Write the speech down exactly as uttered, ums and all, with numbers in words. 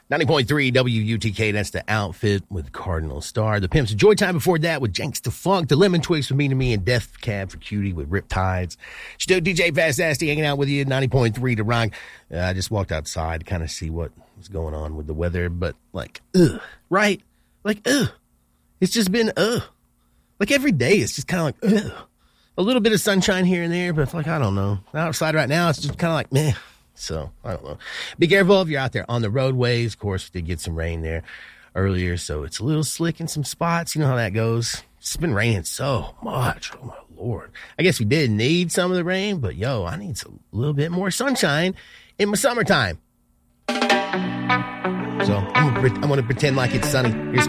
ninety point three W U T K, that's the outfit with Cardinal Star. The Pimps of Joy Time before that with Janks the Funk. The Lemon Twigs for Me to Me and Death Cab for Cutie with Riptides. Still D J Fast Nasty hanging out with you, ninety point three to rock. Uh, I just walked outside to kind of see what was going on with the weather, but like, ugh, right? Like, ugh. It's just been, ugh. Like every day, it's just kind of like, ugh. A little bit of sunshine here and there, but it's like, I don't know. Outside right now, it's just kind of like, meh. So, I don't know. Be careful if you're out there on the roadways. Of course, we did get some rain there earlier, so it's a little slick in some spots. You know how that goes. It's been raining so much. Oh, my Lord. I guess we did need some of the rain, but, yo, I need some, a little bit more sunshine in my summertime. So, I'm going to pretend like it's sunny. Here's